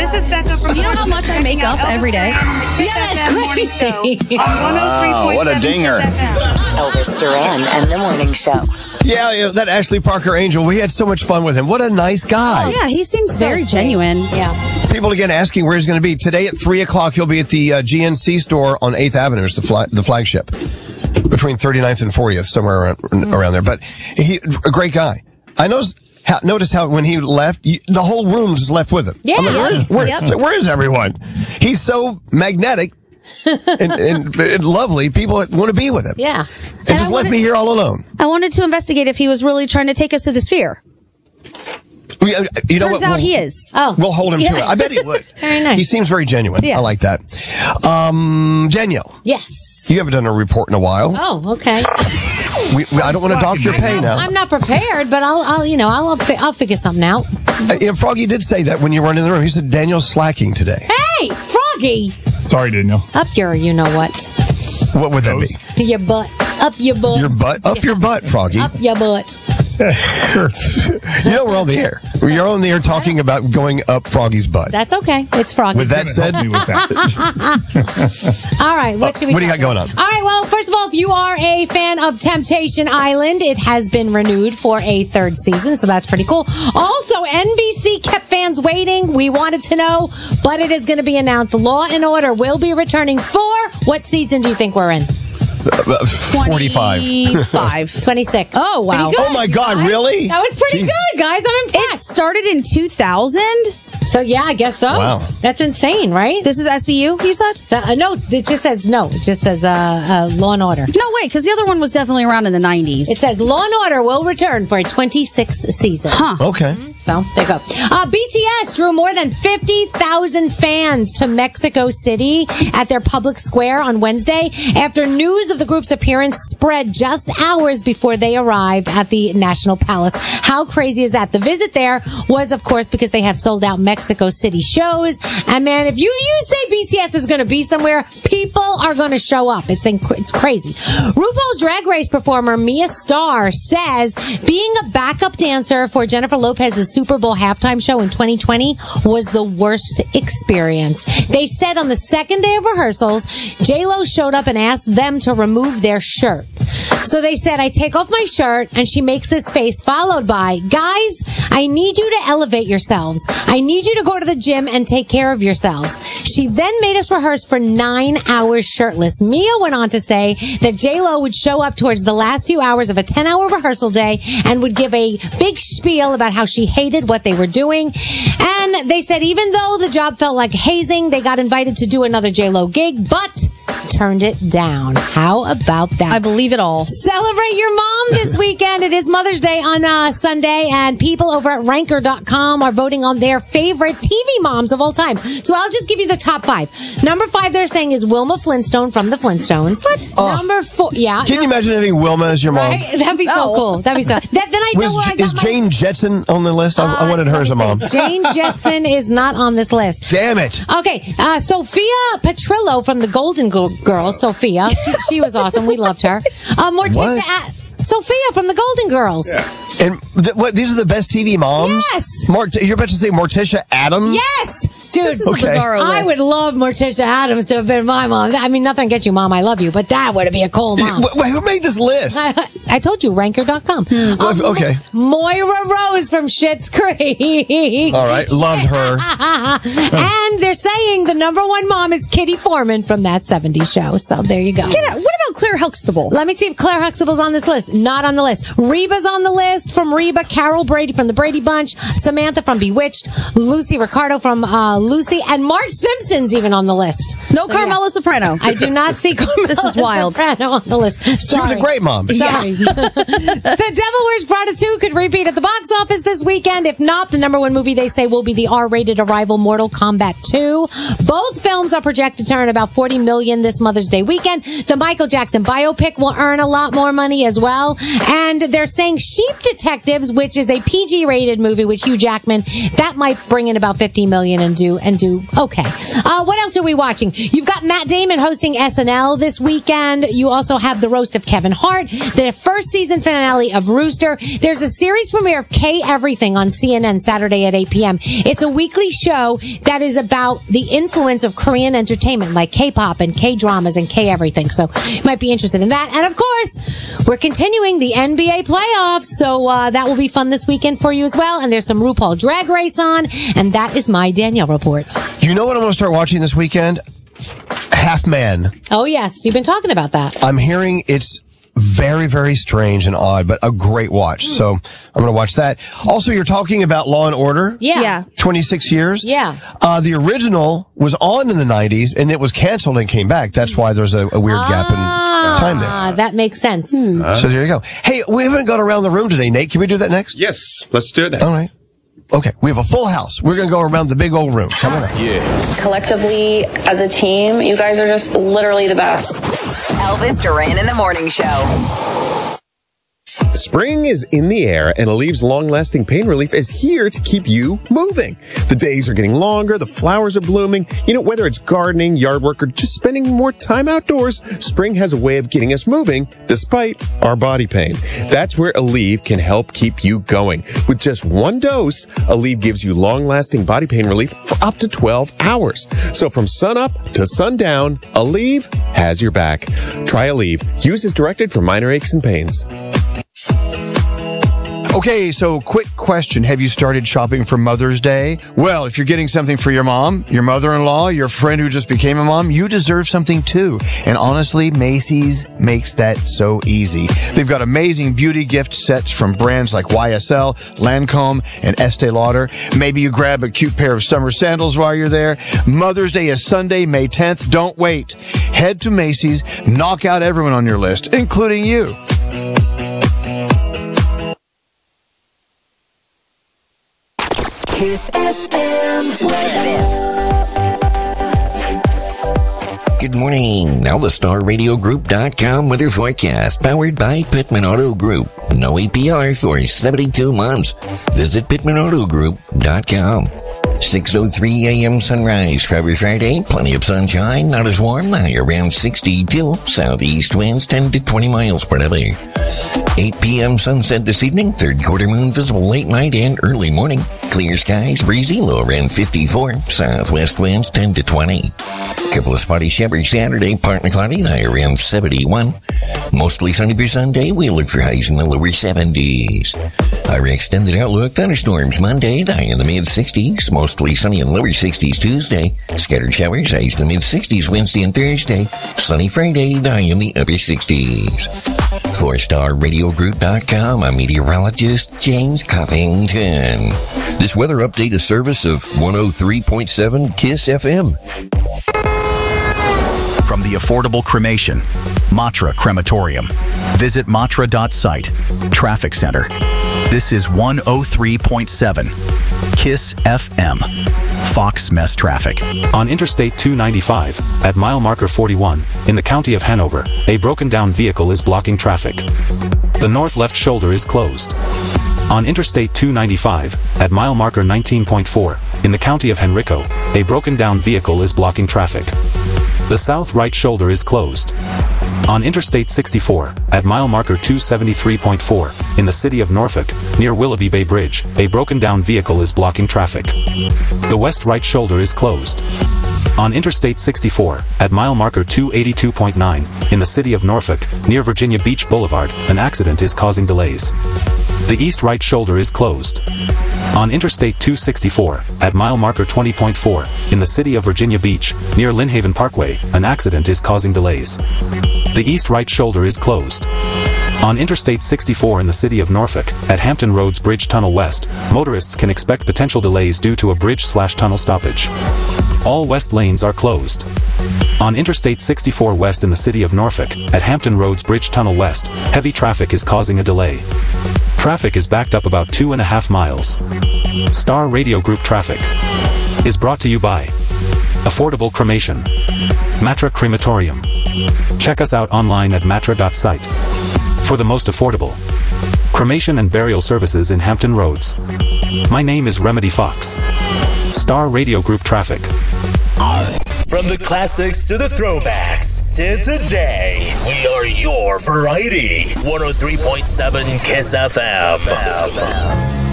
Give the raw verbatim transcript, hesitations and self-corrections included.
This is Becca from. Do you know how much I make up every day? Yeah, that's crazy. Wow, what a dinger. Elvis Duran and the Morning Show. Yeah, yeah, that Ashley Parker Angel, we had so much fun with him. What a nice guy. Yeah, he seems very genuine. Yeah. People again asking where he's going to be. Today at three o'clock, he'll be at the uh, G N C store on eighth Avenue, it's the, flag, the flagship, between thirty-ninth and fortieth, somewhere around, mm. around there. But he, a great guy. I noticed how, noticed how when he left, you, the whole room just left with him. Yeah. I'm like, where, where, Yep. so where is everyone? He's so magnetic and, and, and lovely. People want to be with him. Yeah. And, and just left me here all alone. I wanted to investigate if he was really trying to take us to the sphere. We, uh, you know Turns what? out we'll, he is. Oh. We'll hold him Yeah. to it. I bet he would. Very nice. He seems very genuine. Yeah. I like that. Um, Danielle, Yes. you haven't done a report in a while. Oh, okay. We, we, I don't want to dock your I'm pay not, now. I'm not prepared, but I'll, I'll you know, I'll, I'll figure something out. Uh, yeah, Froggy did say that when you were in the room. He said Daniel's slacking today. Hey, Froggy, Sorry, Daniel. up your, you know what, What would that be? your butt, up your butt, Your butt? Up your butt, Froggy. up your butt. Sure. You know we're on the air. You're on the air talking about going up Froggy's butt. That's okay. It's Froggy. With that said, Help me with that. All right, what should we what do you talk got going on? about? All right, well, first of all, if you are a fan of Temptation Island, it has been renewed for a third season, so that's pretty cool. Also, N B C kept fans waiting. We wanted to know, but it is going to be announced. Law and Order will be returning for what season do you think we're in? Uh, forty-five. twenty-five. twenty-six. Oh, wow. Pretty good, Oh, my you God, guys. really? That was pretty Jeez. good, guys. I'm It impressed. started in two thousand. So, yeah, I guess so. Wow. That's insane, right? This is S V U, you said? So, uh, no, it just says no. It just says uh, uh, Law and Order. No, wait, because the other one was definitely around in the nineties. It says Law and Order will return for a twenty-sixth season. Huh. Okay. So, there you go. Uh, B T S drew more than fifty thousand fans to Mexico City at their public square on Wednesday after news of the group's appearance spread just hours before they arrived at the National Palace. How crazy is that? The visit there was, of course, because they have sold out Mexico City shows. And man, if you, you say B T S is going to be somewhere, people are going to show up. It's inc- it's crazy. RuPaul's Drag Race performer Mia Starr says being a backup dancer for Jennifer Lopez's Super Bowl halftime show in twenty twenty was the worst experience. They said on the second day of rehearsals, J-Lo showed up and asked them to remove their shirt. So they said, I take off my shirt, and she makes this face followed by, guys, I need you to elevate yourselves. I need you to go to the gym and take care of yourselves. She then made us rehearse for nine hours shirtless. Mia went on to say that J-Lo would show up towards the last few hours of a ten-hour rehearsal day and would give a big spiel about how she hated what they were doing. And they said even though the job felt like hazing, they got invited to do another J-Lo gig, but turned it down. How about that? I believe it all. Celebrate your mom this weekend. It is Mother's Day on uh, Sunday, and people over at ranker dot com are voting on their favorite T V moms of all time. So I'll just give you the top five. Number five, they're saying, is Wilma Flintstone from the Flintstones. What? Oh. Number four, yeah. Can you imagine having Wilma as your mom? Right? That'd be so Oh. cool. That'd be so. That, then I know Was, where I got is my. Jane Jetson on the list? I, I Uh, wanted her as a mom. Jane Jetson is not on this list. Damn it. Okay, uh, Sophia Petrillo from the Golden Girl- Girls. Sophia, she, she was awesome. We loved her. Uh, Morticia, What? A- Sophia from the Golden Girls. And th- what? These are the best T V moms? Yes. Mort- you're about to say Morticia Adams? Yes, dude. This is a Okay. bizarro I list. would love Morticia Adams to have been my mom. I mean, nothing against you, mom. I love you, but that would be a cool mom. Wh- wh- who made this list? I, I told you, ranker dot com. Um, okay. Moira Rose from Schitt's Creek. All right. Loved her. And they're saying the number one mom is Kitty Foreman from That seventies Show. So there you go. Get out. What about Claire Huxtable? Let me see if Claire Huxtable's on this list. Not on the list. Reba's on the list from Reba. Carol Brady from the Brady Bunch. Samantha from Bewitched. Lucy Ricardo from uh, Lucy. And Marge Simpson's even on the list. No So, Carmela yeah. Soprano. I do not see Carmela This is wild. Soprano on the list. Sorry. She was a great mom. Sorry. The Devil Wears Prada two could repeat at the box office this weekend. If not, the number one movie they say will be the R-rated arrival Mortal Kombat two. Both films are projected to earn about forty million dollars this Mother's Day weekend. The Michael Jackson Jackson biopic will earn a lot more money as well. And they're saying Sheep Detectives, which is a P G rated movie with Hugh Jackman, that might bring in about fifty million and do, and do okay. Uh, what else are we watching? You've got Matt Damon hosting S N L this weekend. You also have the roast of Kevin Hart, the first season finale of Rooster. There's a series premiere of K Everything on C N N Saturday at eight p.m. It's a weekly show that is about the influence of Korean entertainment like K-pop and K-dramas and K-everything. So you might be interested in that. And of course, we're continuing the N B A playoffs. So uh, that will be fun this weekend for you as well. And there's some RuPaul Drag Race on. And that is my Danielle report. You know what I'm going to start watching this weekend? Half Man. Oh, yes. You've been talking about that. I'm hearing it's very, very strange and odd, but a great watch. So I'm going to watch that. Also, you're talking about Law and Order. Yeah. Yeah. twenty-six years. Yeah. Uh, the original was on in the nineties and it was canceled and came back. That's why there's a, a weird gap in time there. Ah, that makes sense. So there you go. Hey, we haven't gone around the room today, Nate. Can we do that next? Yes, let's do it next. All right. Okay, we have a full house. We're going to go around the big old room. Come on. Yeah. Collectively, as a team, you guys are just literally the best. Elvis Duran in the Morning Show. Spring is in the air, and Alev's long-lasting pain relief is here to keep you moving. The days are getting longer, the flowers are blooming. You know, whether it's gardening, yard work, or just spending more time outdoors, spring has a way of getting us moving despite our body pain. That's where Aleve can help keep you going. With just one dose, Aleve gives you long-lasting body pain relief for up to twelve hours. So from sun up to sundown, Aleve has your back. Try Aleve. Use as directed for minor aches and pains. Okay, so quick question. Have you started shopping for Mother's Day? Well, if you're getting something for your mom, your mother-in-law, your friend who just became a mom, you deserve something too. And honestly, Macy's makes that so easy. They've got amazing beauty gift sets from brands like Y S L, Lancome, and Estee Lauder. Maybe you grab a cute pair of summer sandals while you're there. Mother's Day is Sunday, May tenth. Don't wait. Head to Macy's, knock out everyone on your list, including you. Kiss F M weather. Good morning. Now the Star Radio Group dot com weather forecast powered by Pittman Auto Group. No A P R for seventy-two months. Visit Pittman Auto Group dot com. six oh three a.m. sunrise for Friday. Plenty of sunshine, not as warm. High around sixty-two. Southeast winds ten to twenty miles per hour. eight p.m. sunset this evening. Third quarter moon visible late night and early morning. Clear skies, breezy, low around fifty-four. Southwest winds ten to twenty. Couple of spotty showers Saturday, partly cloudy, high around seventy-one. Mostly sunny for Sunday. We look for highs in the lower seventies. Our extended outlook, thunderstorms Monday, high in the mid-sixties. Mostly sunny and lower sixties Tuesday. Scattered showers, highs in the mid-sixties Wednesday and Thursday. Sunny Friday, high in the upper sixties. For Star Radio Group dot com, I'm meteorologist James Covington. This weather update is service of one oh three point seven KISS F M. From the affordable cremation, Matra Crematorium. Visit matra dot site. Traffic Center. This is one oh three point seven KISS F M. Fox Mess Traffic. On Interstate two ninety-five, at mile marker forty-one, in the county of Hanover, a broken-down vehicle is blocking traffic. The north left shoulder is closed. On Interstate two ninety-five, at mile marker nineteen point four, in the county of Henrico, a broken-down vehicle is blocking traffic. The south right shoulder is closed. On Interstate sixty-four, at mile marker two seventy-three point four, in the city of Norfolk, near Willoughby Bay Bridge, a broken-down vehicle is blocking traffic. The west right shoulder is closed. On Interstate sixty-four, at mile marker two eighty-two point nine, in the city of Norfolk, near Virginia Beach Boulevard, an accident is causing delays. The east right shoulder is closed. On Interstate two sixty-four, at mile marker twenty point four, in the city of Virginia Beach, near Lynnhaven Parkway, an accident is causing delays. The east right shoulder is closed. On Interstate sixty-four in the city of Norfolk, at Hampton Roads Bridge Tunnel West, motorists can expect potential delays due to a bridge slash tunnel stoppage. All west lanes are closed. On Interstate sixty-four West in the city of Norfolk, at Hampton Roads Bridge Tunnel West, heavy traffic is causing a delay. Traffic is backed up about two and a half miles. Star Radio Group Traffic is brought to you by Affordable cremation. Matra Crematorium. Check us out online at matra dot site. For the most affordable cremation and burial services in Hampton Roads. My name is Remedy Fox. Star Radio Group Traffic. From the classics to the throwbacks to today, we are your variety. one oh three point seven Kiss F M.